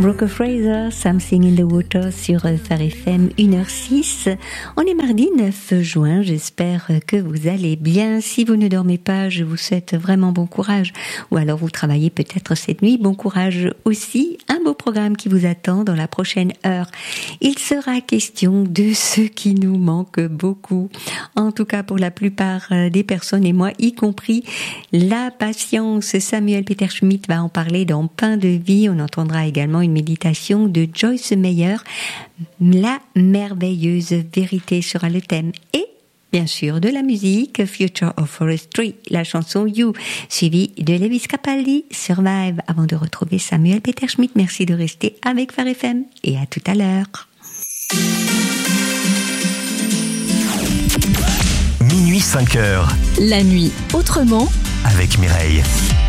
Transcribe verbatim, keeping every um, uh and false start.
Brooke Fraser, Something in the Water sur Phare F M une heure six. On est mardi neuf juin, j'espère que vous allez bien. Si vous ne dormez pas, je vous souhaite vraiment bon courage. Ou alors vous travaillez peut-être cette nuit, bon courage aussi. Un beau programme qui vous attend dans la prochaine heure. Il sera question de ce qui nous manque beaucoup. En tout cas pour la plupart des personnes et moi y compris, la patience. Samuel Peter Schmidt va en parler dans Pain de vie. On entendra également une méditation de Joyce Meyer. La merveilleuse vérité sera le thème. Et bien sûr de la musique, Future of Forestry, la chanson You, suivie de Lewis Capaldi, Survive, avant de retrouver Samuel Peter Schmidt. Merci de rester avec Phare F M et à tout à l'heure. Minuit cinq heures. La nuit autrement avec Mireille.